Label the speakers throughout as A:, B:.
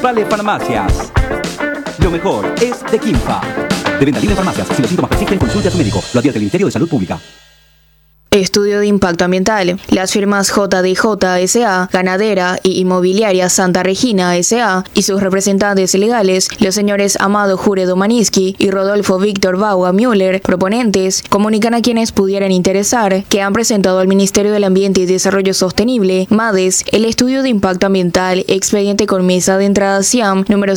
A: Vale Farmacias. Lo mejor es de Quimpa. De venta libre en farmacias. Si los síntomas persisten, consulte a su médico. Lo advierte el Ministerio de Salud Pública.
B: Estudio de impacto ambiental. Las firmas JDJ S.A., Ganadera y Inmobiliaria Santa Regina S.A. y sus representantes legales, los señores Amado Jure Domaniski y Rodolfo Víctor Baua Müller, proponentes, comunican a quienes pudieran interesar que han presentado al Ministerio del Ambiente y Desarrollo Sostenible, MADES, el estudio de impacto ambiental expediente con mesa de entrada SIAM número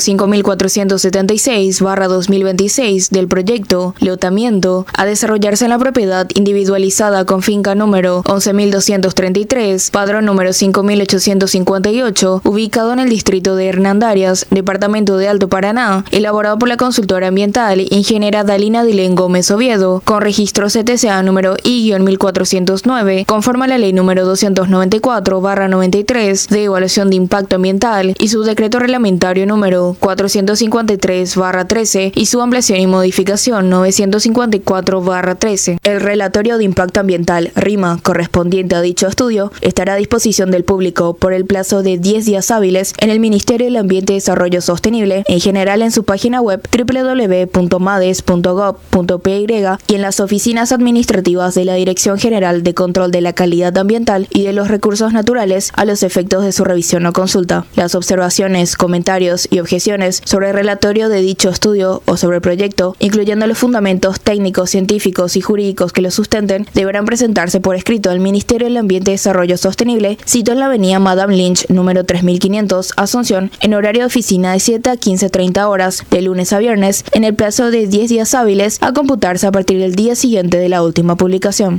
B: 5476/2026 del proyecto Lotamiento a desarrollarse en la propiedad individualizada con finca número 11.233, padrón número 5.858, ubicado en el distrito de Hernandarias, departamento de Alto Paraná, elaborado por la consultora ambiental ingeniera Dalina Dilén Gómez Oviedo, con registro CTCA número I-1409, conforme a la ley número 294/93 de evaluación de impacto ambiental y su decreto reglamentario número 453/13 y su ampliación y modificación 954/13. El relatorio de impacto ambiental RIMA correspondiente a dicho estudio estará a disposición del público por el plazo de 10 días hábiles en el Ministerio del Ambiente y Desarrollo Sostenible, en general en su página web www.mades.gov.py y en las oficinas administrativas de la Dirección General de Control de la Calidad Ambiental y de los Recursos Naturales a los efectos de su revisión o consulta. Las observaciones, comentarios y objeciones sobre el relatorio de dicho estudio o sobre el proyecto, incluyendo los fundamentos técnicos, científicos y jurídicos que lo sustenten, deberán presentarse por escrito al Ministerio del Ambiente y Desarrollo Sostenible, sito en la avenida Madame Lynch, número 3500, Asunción, en horario de oficina de 7 a 15:30 horas, de lunes a viernes, en el plazo de 10 días hábiles, a computarse a partir del día siguiente de la última publicación.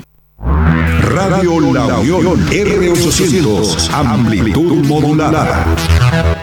C: Radio La Unión, R800, amplitud modulada.